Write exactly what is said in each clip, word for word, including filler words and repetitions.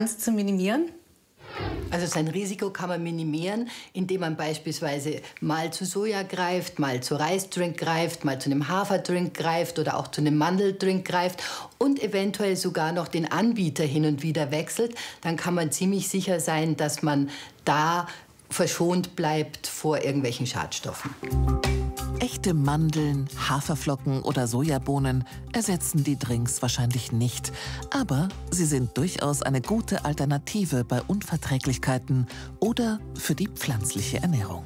zu minimieren? Also sein Risiko kann man minimieren, indem man beispielsweise mal zu Soja greift, mal zu Reisdrink greift, mal zu einem Haferdrink greift oder auch zu einem Mandeldrink greift und eventuell sogar noch den Anbieter hin und wieder wechselt. Dann kann man ziemlich sicher sein, dass man da verschont bleibt vor irgendwelchen Schadstoffen. Echte Mandeln, Haferflocken oder Sojabohnen ersetzen die Drinks wahrscheinlich nicht. Aber sie sind durchaus eine gute Alternative bei Unverträglichkeiten oder für die pflanzliche Ernährung.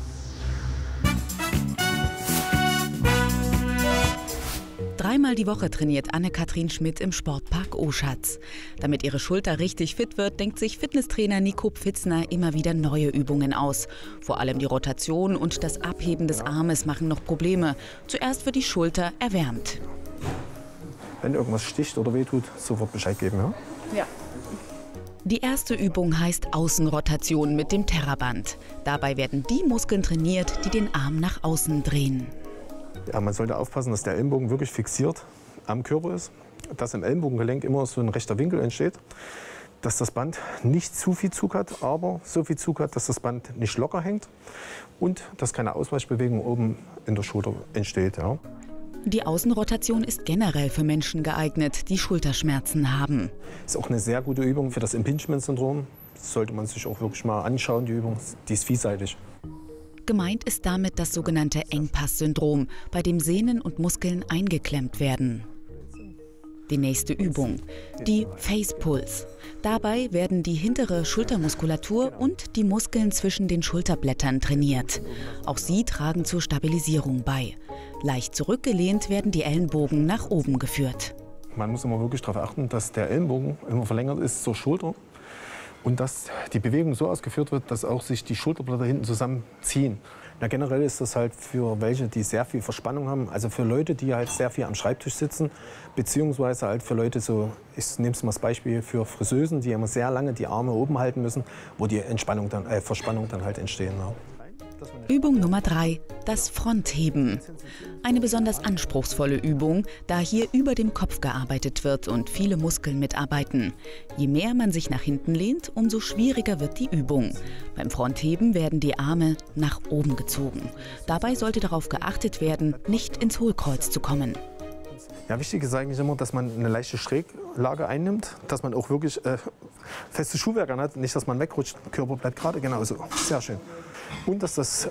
Dreimal die Woche trainiert Anne-Kathrin Schmidt im Sportpark Oschatz. Damit ihre Schulter richtig fit wird, denkt sich Fitnesstrainer Nico Pfitzner immer wieder neue Übungen aus. Vor allem die Rotation und das Abheben des Armes machen noch Probleme. Zuerst wird die Schulter erwärmt. Wenn irgendwas sticht oder wehtut, sofort Bescheid geben, ja? Ja. Die erste Übung heißt Außenrotation mit dem Terraband. Dabei werden die Muskeln trainiert, die den Arm nach außen drehen. Ja, man sollte aufpassen, dass der Ellenbogen wirklich fixiert am Körper ist, dass im Ellenbogengelenk immer so ein rechter Winkel entsteht, dass das Band nicht zu viel Zug hat, aber so viel Zug hat, dass das Band nicht locker hängt und dass keine Ausweichbewegung oben in der Schulter entsteht. Ja. Die Außenrotation ist generell für Menschen geeignet, die Schulterschmerzen haben. Ist auch eine sehr gute Übung für das Impingement-Syndrom. Das sollte man sich auch wirklich mal anschauen, die Übung. Die ist vielseitig. Gemeint ist damit das sogenannte Engpass-Syndrom, bei dem Sehnen und Muskeln eingeklemmt werden. Die nächste Übung, die Face Pulse. Dabei werden die hintere Schultermuskulatur und die Muskeln zwischen den Schulterblättern trainiert. Auch sie tragen zur Stabilisierung bei. Leicht zurückgelehnt werden die Ellenbogen nach oben geführt. Man muss immer wirklich darauf achten, dass der Ellenbogen immer verlängert ist zur Schulter. Und dass die Bewegung so ausgeführt wird, dass auch sich die Schulterblätter hinten zusammenziehen. Na, generell ist das halt für welche, die sehr viel Verspannung haben, also für Leute, die halt sehr viel am Schreibtisch sitzen, beziehungsweise halt für Leute so, ich nehme es mal als Beispiel für Friseusen, die immer sehr lange die Arme oben halten müssen, wo die Entspannung dann, äh, Verspannung dann halt entstehen. Ja. Übung Nummer drei, das Frontheben. Eine besonders anspruchsvolle Übung, da hier über dem Kopf gearbeitet wird und viele Muskeln mitarbeiten. Je mehr man sich nach hinten lehnt, umso schwieriger wird die Übung. Beim Frontheben werden die Arme nach oben gezogen. Dabei sollte darauf geachtet werden, nicht ins Hohlkreuz zu kommen. Ja, wichtig ist eigentlich immer, dass man eine leichte Schräglage einnimmt, dass man auch wirklich äh, festes Schuhwerk hat, nicht, dass man wegrutscht, Körper bleibt gerade, genauso. Sehr schön. Und dass das